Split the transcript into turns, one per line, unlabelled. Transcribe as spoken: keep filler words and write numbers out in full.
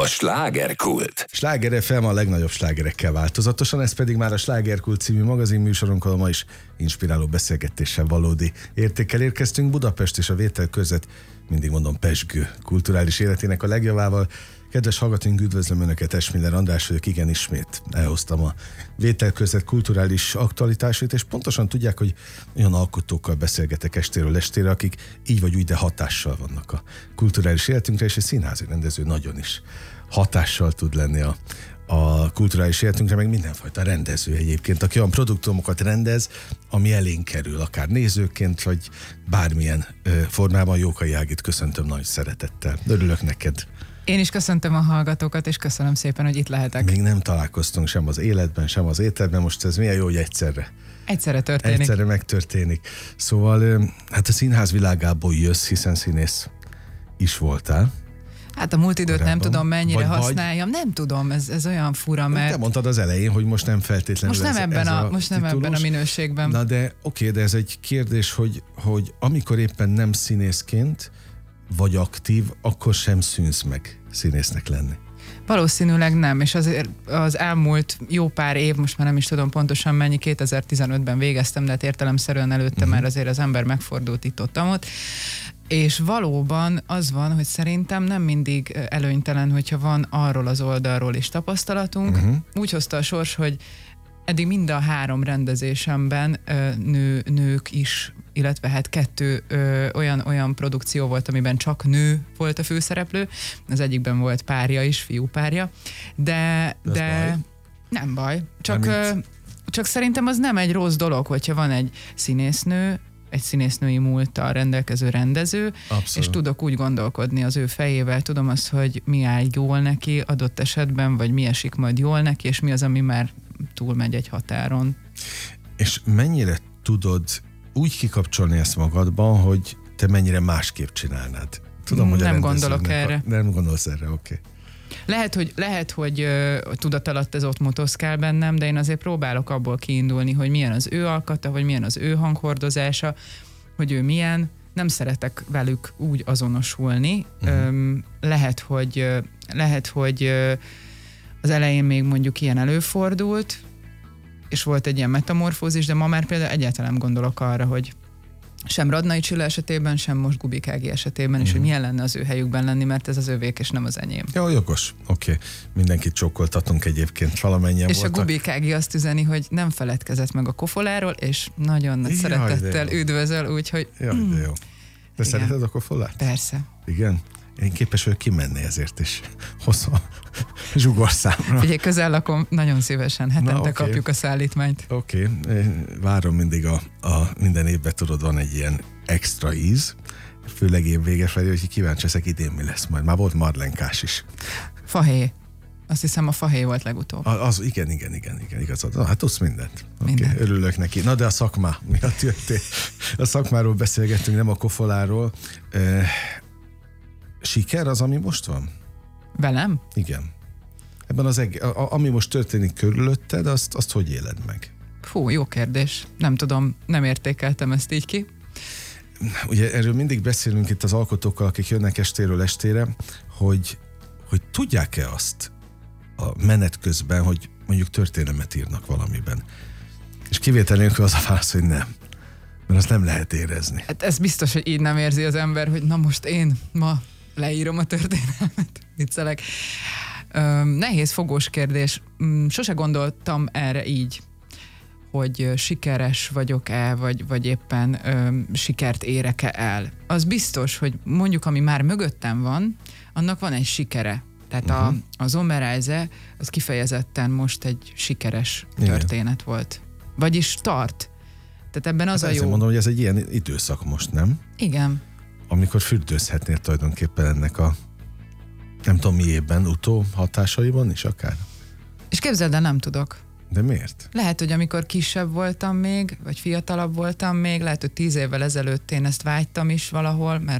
A slágerkult.
Sláger ef em a legnagyobb slágerekkel változatosan, ez pedig már a Slágerkult című magazinműsorunkkal, ma is inspiráló beszélgetéssel, valódi értékkel érkeztünk. Budapest és a vételkörzet, mindig mondom, pezsgő kulturális életének a legjavával. Kedves hallgatóink, üdvözlöm Önöket, Esmiller András vagyok, igen, ismét elhoztam a vételkörzet kulturális aktualitásait, és pontosan tudják, hogy olyan alkotókkal beszélgetek estéről estére, akik így vagy úgy, de hatással vannak a kulturális életünkre, és egy színházi rendező nagyon is hatással tud lenni a, a kulturális életünkre, meg mindenfajta rendező egyébként, aki olyan produktumokat rendez, ami elénk kerül, akár nézőként, vagy bármilyen ö, formában. Jókai Ágit köszöntöm nagy szeretettel. Örülök neked.
Én is köszöntöm a hallgatókat, és köszönöm szépen, hogy itt lehetek.
Még nem találkoztunk sem az életben, sem az éterben, most ez milyen jó, hogy egyszerre.
Egyszerre történik.
Egyszerre megtörténik. Szóval, hát a színház világából jössz, hiszen színész is voltál.
Hát a múlt időt
korábban.
Nem tudom mennyire
vagy,
használjam, vagy... nem tudom, ez, ez olyan fura, mert...
Te mondtad az elején, hogy most nem feltétlenül
most nem
ez,
ebben
ez
a,
a
most nem ebben a minőségben.
Na de oké, de ez egy kérdés, hogy, hogy amikor éppen nem színészként vagy aktív, akkor sem szűnsz meg színésznek lenni.
Valószínűleg nem, és azért az elmúlt jó pár év, most már nem is tudom pontosan mennyi, kétezer-tizenötben végeztem, de hát értelemszerűen előtte uh-huh. már azért az ember megfordult itt-ott, és valóban az van, hogy szerintem nem mindig előnytelen, hogyha van arról az oldalról is tapasztalatunk. Uh-huh. Úgy hozta a sors, hogy eddig mind a három rendezésemben ö, nő, nők is, illetve hát kettő ö, olyan, olyan produkció volt, amiben csak nő volt a főszereplő. Az egyikben volt párja is, fiú párja. De, de, de
baj.
Nem baj. Csak, ö, csak szerintem az nem egy rossz dolog, hogyha van egy színésznő, egy színésznői múlttal rendelkező rendező, abszolút. És tudok úgy gondolkodni az ő fejével, tudom azt, hogy mi áll jól neki adott esetben, vagy mi esik majd jól neki, és mi az, ami már túlmegy egy határon.
És mennyire tudod úgy kikapcsolni ezt magadban, hogy te mennyire másképp csinálnád? Tudom, hogy
nem gondolok
a...
erre.
Nem gondolsz erre, oké. Okay.
Lehet, hogy, lehet, hogy uh, tudat alatt ez ott motoszkál bennem, de én azért próbálok abból kiindulni, hogy milyen az ő alkata, vagy milyen az ő hanghordozása, hogy ő milyen. Nem szeretek velük úgy azonosulni. Uh-huh. Um, lehet, hogy, uh, lehet, hogy uh, az elején még mondjuk ilyen előfordult, és volt egy ilyen metamorfózis, de ma már például egyáltalán nem gondolok arra, hogy sem Radnai Csilla esetében, sem most Gubik Ági esetében, és mm. hogy milyen lenne az ő helyükben lenni, mert ez az övék, és nem az enyém. Jó,
jogos. Oké. Okay. Mindenkit csokkoltatunk egyébként, valamennyien
és
voltak.
És a Gubik Ági azt üzeni, hogy nem feledkezett meg a kofoláról, és nagyon nagy Jaj, szeretettel üdvözöl, úgyhogy...
Jaj, de jó. De szereted a kofolát?
Persze.
Igen? Én képes vagyok kimenni ezért is. Hosszú zsugorszámra.
Figyelj, közel lakom, nagyon szívesen, hetente Na, okay. kapjuk a szállítmányt.
Oké, okay. Várom mindig a, a minden évben, tudod, van egy ilyen extra íz, főleg év vége felé, hogy kíváncsi leszek, idén mi lesz majd. Már volt marlenkás is.
Fahé. Azt hiszem, a fahé volt legutóbb.
A, az, igen, igen, igen, igen, igazad. Na, hát tudsz mindent.
Minden.
Okay, örülök neki. Na, de a szakmá miatt jöttél. A szakmáról beszélgettünk, nem a kofoláról. E, siker az, ami most van?
Velem?
Igen. Ebben az eg- a, ami most történik körülötted, azt, azt hogy éled meg?
Fú, jó kérdés. Nem tudom, nem értékeltem ezt így ki.
Ugye erről mindig beszélünk itt az alkotókkal, akik jönnek estéről estére, hogy, hogy tudják-e azt a menet közben, hogy mondjuk történelmet írnak valamiben. És kivétel nélkül az a válasz, hogy nem. Mert azt nem lehet érezni.
Hát ez biztos, hogy így nem érzi az ember, hogy na most én ma leírom a történelmet. Viccelek. Üm, nehéz, fogós kérdés. Üm, sose gondoltam erre így, hogy sikeres vagyok-e, vagy, vagy éppen üm, sikert érek-e el. Az biztos, hogy mondjuk, ami már mögöttem van, annak van egy sikere. Tehát uh-huh. a, a Zomereise az kifejezetten most egy sikeres Igen. történet volt. Vagyis tart. Tehát ebben az hát a jó...
mondom, hogy ez egy ilyen időszak most, nem?
Igen.
Amikor fürdőzhetnél tulajdonképpen ennek a nem tudom miében, utó hatásaiban is akár?
És képzeld el, nem tudok.
De miért?
Lehet, hogy amikor kisebb voltam még, vagy fiatalabb voltam még, lehet, hogy tíz évvel ezelőtt én ezt vágytam is valahol, mert